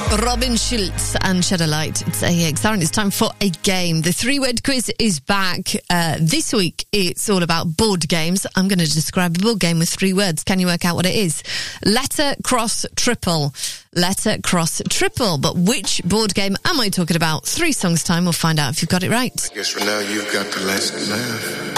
Robin Schulz and Shadow Light. It's AX Aaron. It's time for a game. The 3-word quiz is back. This week, it's all about board games. I'm going to describe a board game with 3 words. Can you work out what it is? Letter, cross, triple. Letter, cross, triple. But which board game am I talking about? 3 songs time. We'll find out if you've got it right. I guess for now you've got the last laugh.